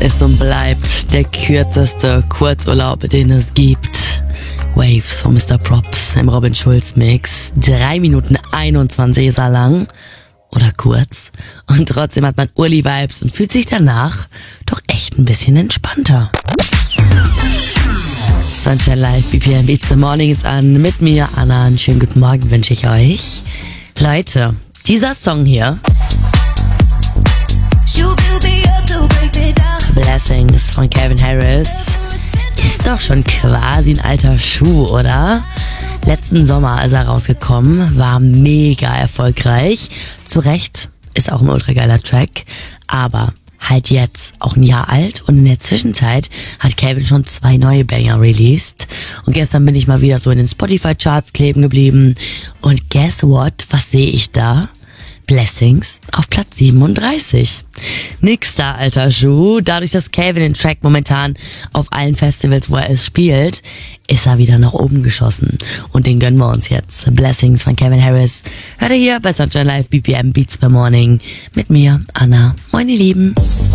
ist und bleibt der kürzeste Kurzurlaub, den es gibt. Waves von Mr. Props im Robin Schulz Mix. 3 Minuten 21 ist er lang. Oder kurz. Und trotzdem hat man Uli-Vibes und fühlt sich danach doch echt ein bisschen entspannter. Sunshine Live, BPM Beats the Morning ist an. Mit mir, Anna. Einen schönen guten Morgen wünsche ich euch. Leute, dieser Song hier, Blessings von Calvin Harris, ist doch schon quasi ein alter Schuh, oder? Letzten Sommer ist er rausgekommen, war mega erfolgreich. Zu Recht, ist auch ein ultra geiler Track, aber halt jetzt auch ein Jahr alt und in der Zwischenzeit hat Calvin schon 2 neue Banger released. Und gestern bin ich mal wieder so in den Spotify-Charts kleben geblieben und guess what, was sehe ich da? Blessings auf Platz 37. Nix da, alter Schuh. Dadurch, dass Calvin den Track momentan auf allen Festivals, wo er es spielt, ist er wieder nach oben geschossen. Und den gönnen wir uns jetzt. Blessings von Calvin Harris. Hört ihr hier bei Sunshine Live, BPM Beats per Morning. Mit mir, Anna. Moin, ihr Lieben.